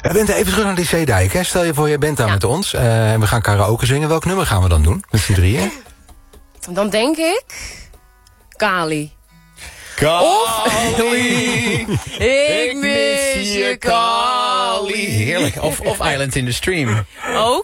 Bente, even terug naar die Zeedijk. Hè. Stel je voor, jij bent daar met ons. En we gaan karaoke zingen. Welk nummer gaan we dan doen? Met z'n drieën? Dan denk ik... Kali. Kali, ik mis je, Kali. Heerlijk. Of Island in the Stream. Ook.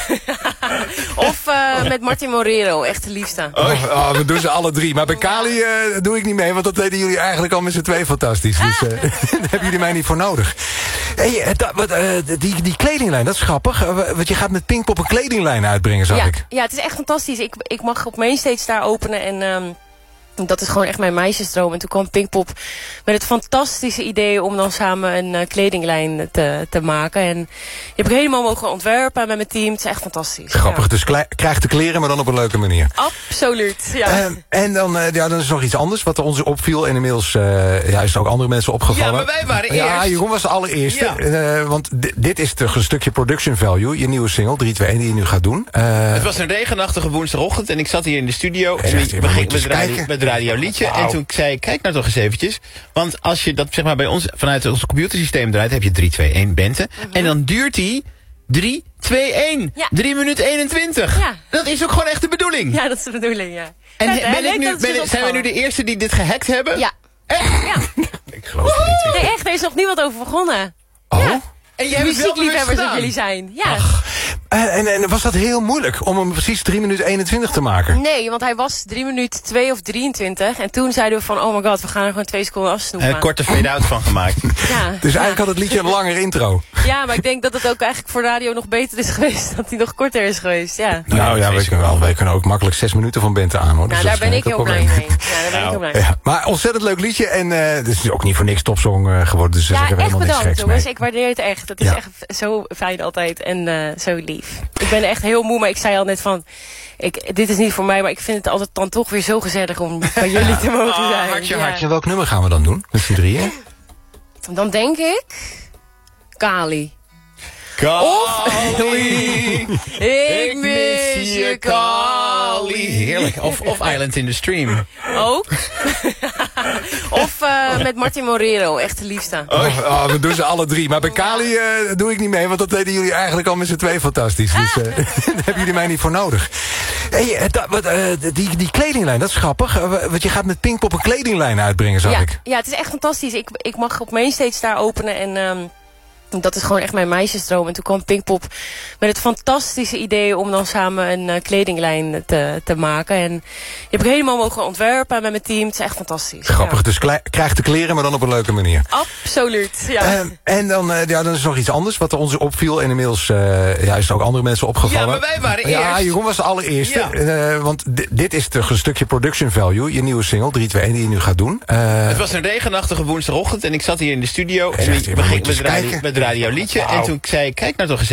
Of met Martin Morero, echt de liefste. We doen ze alle drie. Maar bij Kali doe ik niet mee, want dat deden jullie eigenlijk al met z'n twee fantastisch. Dus daar hebben jullie mij niet voor nodig. Hey, die kledinglijn, dat is grappig. Want je gaat met Pinkpop een kledinglijn uitbrengen, zag ik. Ja, het is echt fantastisch. Ik mag op Mainstage daar openen en... dat is gewoon echt mijn meisjesdroom. En toen kwam Pinkpop met het fantastische idee om dan samen een kledinglijn te maken. En die heb ik helemaal mogen ontwerpen met mijn team. Het is echt fantastisch. Grappig, ja. Dus krijg de kleren, maar dan op een leuke manier. Absoluut, ja. En dan is nog iets anders wat ons opviel. En inmiddels is er ook andere mensen opgevallen. Ja, maar wij waren eerst. Ja, Jeroen was de allereerste. Ja. Want dit is toch een stukje production value. Je nieuwe single, 321, die je nu gaat doen. Het was een regenachtige woensdagochtend en ik zat hier in de studio. En ik begin met radioliedje. Wow. En toen zei ik, kijk nou toch eens eventjes. Want als je dat zeg maar bij ons vanuit ons computersysteem draait, heb je 321 Bente. En dan duurt die 321. Ja. 3 minuten 21. Ja. Dat is ook gewoon echt de bedoeling. Ja, dat is de bedoeling, ja. En zijn we nu de eerste die dit gehackt hebben? Ja. Echt? Ja. Ik geloof het niet. Nee, echt, er is nog niemand over begonnen. Oh? Ja. En jij muziekliefhebbers dat jullie zijn. Ja. Ach. En was dat heel moeilijk om hem precies 3 minuten 21 te maken? Nee, want hij was 3 minuten 2 of 23. En toen zeiden we van, oh my god, we gaan er gewoon 2 seconden afsnoepen. Een korte fade-out van gemaakt. Ja. Dus eigenlijk had het liedje een langer intro. Ja, maar ik denk dat het ook eigenlijk voor radio nog beter is geweest. Dat hij nog korter is geweest, ja. Nou ja, we kunnen ook makkelijk 6 minuten van Bente aan, hoor. Nou, dus daar ben ik heel blij mee. Ja, daar ben ik heel blij mee. Ja, maar ontzettend leuk liedje. En het is ook niet voor niks topsong geworden. Dus ja, ik heb echt helemaal niks bedankt, geks jongens. mee. Ik waardeer het echt. Het is echt zo fijn altijd en zo lief. Ik ben echt heel moe, maar ik zei al net van... dit is niet voor mij, maar ik vind het altijd dan toch weer zo gezellig om bij jullie te mogen zijn. Hartje. En welk nummer gaan we dan doen? Met z'n drieën? Dan denk ik... Kali. Kali, ik mis je, Kali. Heerlijk. Of Island in the Stream. Ook. Of met Martin Morero, echt de liefste. We doen ze alle drie. Maar bij Kali doe ik niet mee, want dat deden jullie eigenlijk al met z'n twee fantastisch. Dus daar hebben jullie mij niet voor nodig. Hey, die kledinglijn, dat is grappig. Want je gaat met Pinkpop een kledinglijn uitbrengen, zag ik. Ja, het is echt fantastisch. Ik mag op Mainstage daar openen en... dat is gewoon echt mijn meisjesdroom. En toen kwam Pinkpop met het fantastische idee om dan samen een kledinglijn te maken. En die heb ik helemaal mogen ontwerpen met mijn team. Het is echt fantastisch. Grappig, dus krijg de kleren, maar dan op een leuke manier. Absoluut, ja. En dan is nog iets anders wat ons opviel. En inmiddels is er ook andere mensen opgevallen. Ja, maar wij waren eerst. Ja, Jeroen was de allereerste. Ja. Want dit is toch een stukje production value. Je nieuwe single, 321, die je nu gaat doen. Het was een regenachtige woensdagochtend en ik zat hier in de studio. En ik begin met radioliedje. En toen zei ik, kijk nou toch eens